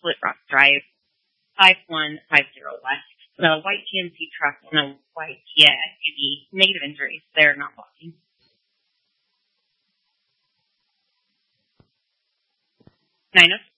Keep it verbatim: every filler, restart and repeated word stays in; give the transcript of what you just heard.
Split Rock Drive, five one five zero West. The white G M C truck and a white Kia S U V. Negative injuries. They're not blocking. nine oh